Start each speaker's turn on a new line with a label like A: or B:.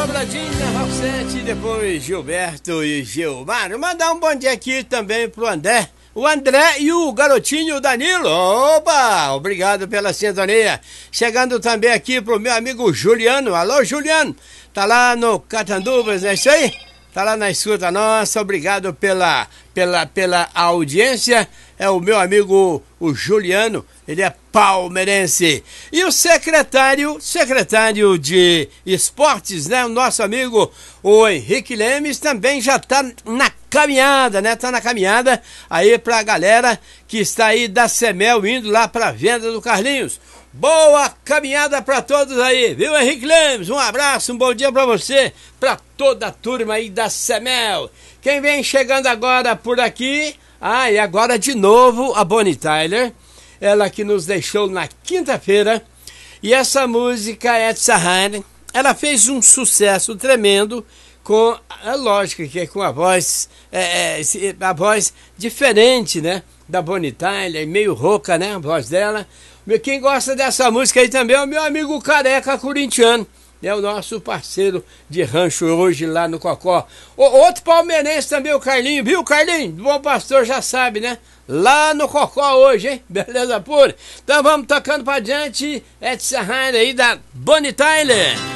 A: Sobradinha, Ralsete, depois Gilberto e Gilmar. Mandar um bom dia aqui também pro André. O André e o garotinho Danilo. Opa, obrigado pela sintonia. Chegando também aqui pro meu amigo Juliano. Alô, Juliano. Tá lá no Catanduvas, é isso aí? Tá lá na escuta nossa. Obrigado pela audiência. É o meu amigo, o Juliano. Ele é palmeirense. E o secretário de esportes, né? O nosso amigo, o Henrique Lemes, também já tá na caminhada, né? Tá na caminhada aí pra galera que está aí da Semel indo lá pra venda do Carlinhos. Boa caminhada pra todos aí, viu, Henrique Lemes? Um abraço, um bom dia pra você, pra toda a turma aí da Semel. Quem vem chegando agora por aqui, e agora de novo a Bonnie Tyler. Ela que nos deixou na quinta-feira. E essa música, Essa Hand, ela fez um sucesso tremendo com, lógico que é com a voz diferente, né? Da Bonnie Tyler, meio rouca, né? A voz dela. Quem gosta dessa música aí também é o meu amigo Careca Corintiano. É o nosso parceiro de rancho hoje lá no Cocó. Outro palmeirense também, o Carlinho, viu, Carlinho? Bom pastor já sabe, né? Lá no Cocó hoje, hein? Beleza pura? Então vamos tocando pra diante. Essa rainha aí da Bonnie Tyler.